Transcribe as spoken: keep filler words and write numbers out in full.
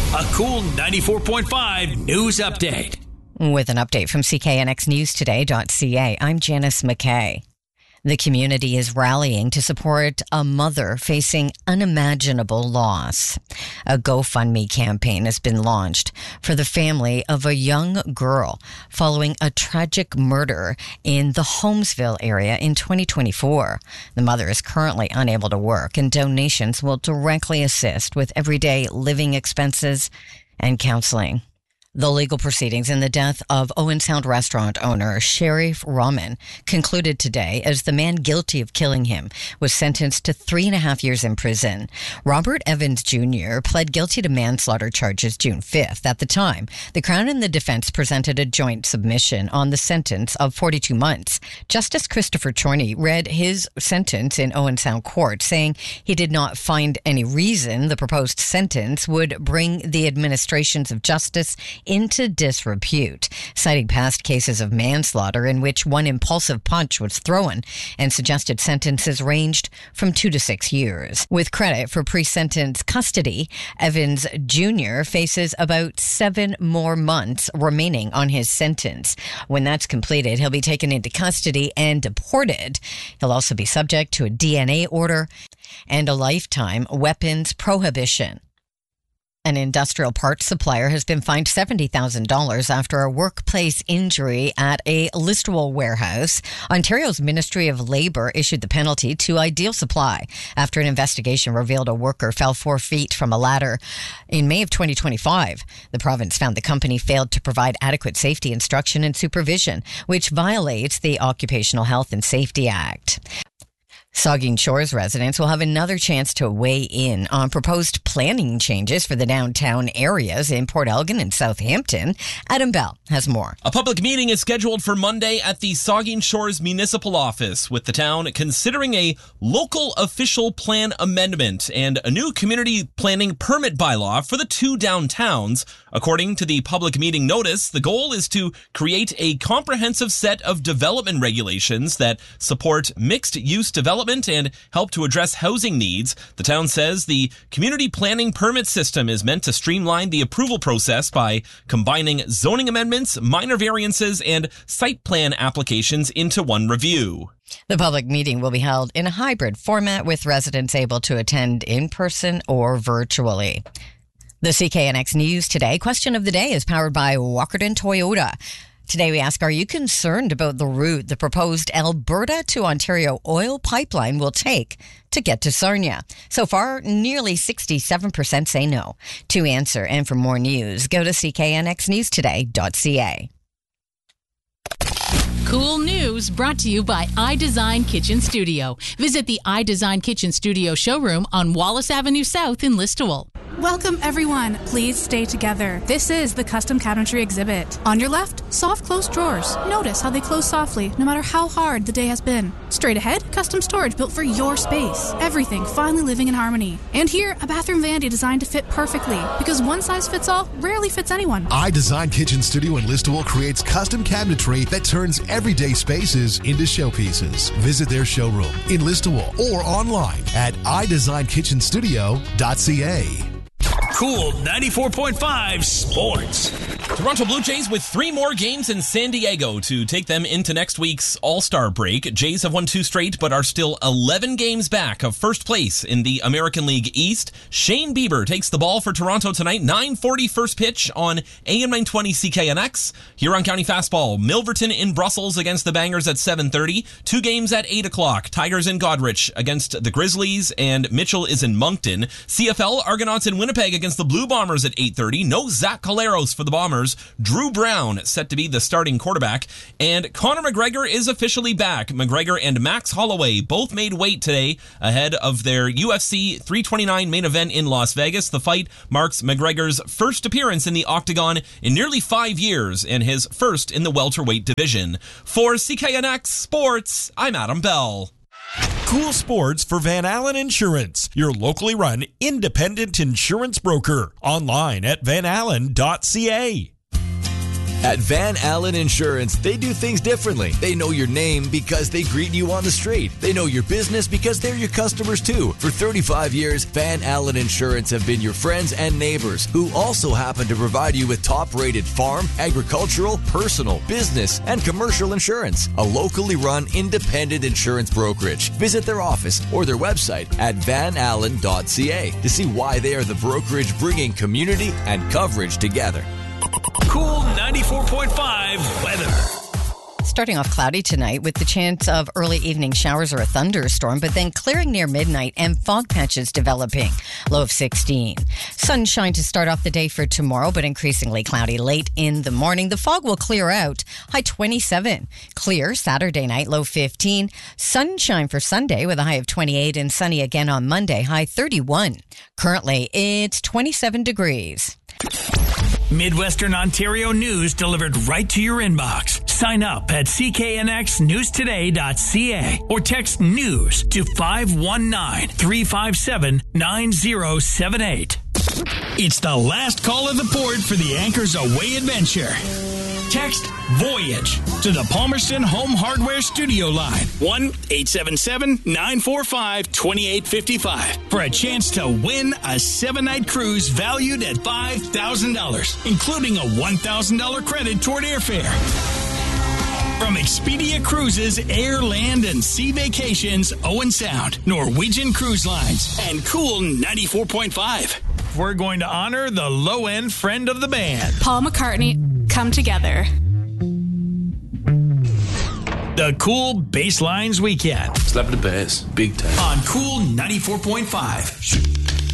A cool ninety-four point five news update. With an update from C K N X News Today dot C A, I'm Janice McKay. The community is rallying to support a mother facing unimaginable loss. A GoFundMe campaign has been launched for the family of a young girl following a tragic murder in the Holmesville area in twenty twenty-four. The mother is currently unable to work, and donations will directly assist with everyday living expenses and counseling. The legal proceedings in the death of Owen Sound restaurant owner Sharif Rahman concluded today as the man guilty of killing him was sentenced to three and a half years in prison. Robert Evans Junior pled guilty to manslaughter charges June fifth. At the time, the Crown and the defense presented a joint submission on the sentence of forty-two months. Justice Christopher Chorney read his sentence in Owen Sound court, saying he did not find any reason the proposed sentence would bring the administrations of justice into disrepute, citing past cases of manslaughter in which one impulsive punch was thrown, and suggested sentences ranged from two to six years. With credit for pre-sentence custody, Evans Junior faces about seven more months remaining on his sentence. When that's completed, he'll be taken into custody and deported. He'll also be subject to a D N A order and a lifetime weapons prohibition. An industrial parts supplier has been fined seventy thousand dollars after a workplace injury at a Listowel warehouse. Ontario's Ministry of Labour issued the penalty to Ideal Supply after an investigation revealed a worker fell four feet from a ladder in May of twenty twenty-five. The province found the company failed to provide adequate safety instruction and supervision, which violates the Occupational Health and Safety Act. Saugeen Shores residents will have another chance to weigh in on proposed planning changes for the downtown areas in Port Elgin and Southampton. Adam Bell has more. A public meeting is scheduled for Monday at the Saugeen Shores Municipal Office, with the town considering a local official plan amendment and a new community planning permit bylaw for the two downtowns. According to the public meeting notice, the goal is to create a comprehensive set of development regulations that support mixed-use development and help to address housing needs. The town says the community planning permit system is meant to streamline the approval process by combining zoning amendments, minor variances, and site plan applications into one review. The public meeting will be held in a hybrid format, with residents able to attend in person or virtually. The C K N X News Today question of the day is powered by Walkerton Toyota. Today we ask, are you concerned about the route the proposed Alberta to Ontario oil pipeline will take to get to Sarnia? So far, nearly sixty-seven percent say no. To answer and for more news, go to C K N X News Today dot C A. Cool news brought to you by iDesign Kitchen Studio. Visit the iDesign Kitchen Studio showroom on Wallace Avenue South in Listowel. Welcome, everyone. Please stay together. This is the Custom Cabinetry exhibit. On your left, soft closed drawers. Notice how they close softly, no matter how hard the day has been. Straight ahead, custom storage built for your space. Everything finally living in harmony. And here, a bathroom vanity designed to fit perfectly, because one size fits all rarely fits anyone. iDesign Kitchen Studio in Listowel creates custom cabinetry that turns everyday spaces into showpieces. Visit their showroom in Listowel or online at i design kitchen studio dot c a. Cool ninety-four point five Sports. Toronto Blue Jays with three more games in San Diego to take them into next week's All-Star break. Jays have won two straight, but are still eleven games back of first place in the American League East. Shane Bieber takes the ball for Toronto tonight. nine forty first pitch on A M nine twenty C K N X. Huron County Fastball. Milverton in Brussels against the Bangers at seven thirty. Two games at eight o'clock. Tigers in Goderich against the Grizzlies, and Mitchell is in Moncton. C F L, Argonauts in Winnipeg against the Blue Bombers at eight thirty. No Zach Collaros for the Bombers. Drew Brown set to be the starting quarterback. And Conor McGregor is officially back. McGregor and Max Holloway both made weight today ahead of their U F C three twenty-nine main event in Las Vegas. The fight marks McGregor's first appearance in the octagon in nearly five years and his first in the welterweight division. For C K N X Sports, I'm Adam Bell. Cool sports for Van Allen Insurance, your locally run independent insurance broker. Online at van allen dot c a. At Van Allen Insurance, they do things differently. They know your name because they greet you on the street. They know your business because they're your customers too. For thirty-five years, Van Allen Insurance have been your friends and neighbors who also happen to provide you with top-rated farm, agricultural, personal, business, and commercial insurance. A locally run independent insurance brokerage. Visit their office or their website at van allen dot c a to see why they are the brokerage bringing community and coverage together. Cool ninety-four point five weather. Starting off cloudy tonight with the chance of early evening showers or a thunderstorm, but then clearing near midnight and fog patches developing. Low of sixteen. Sunshine to start off the day for tomorrow, but increasingly cloudy late in the morning. The fog will clear out. High twenty-seven. Clear Saturday night, low fifteen. Sunshine for Sunday with a high of twenty-eight and sunny again on Monday, high thirty-one. Currently, it's twenty-seven degrees. Midwestern Ontario news delivered right to your inbox. Sign up at c k n x news today dot c a or text news to five one nine, three five seven, nine zero seven eight. It's the last call of the port for the Anchors Away adventure. Text Voyage to the Palmerston Home Hardware Studio line, one eight seven seven, nine four five, two eight five five, for a chance to win a seven-night cruise valued at five thousand dollars, including a one thousand dollars credit toward airfare. From Expedia Cruises, Air, Land, and Sea Vacations, Owen Sound, Norwegian Cruise Lines, and Cool ninety-four point five. We're going to honor the low-end friend of the band, Paul McCartney. Come together. The Cool Basslines Weekend. Slap the bass, big time. On Cool ninety-four point five.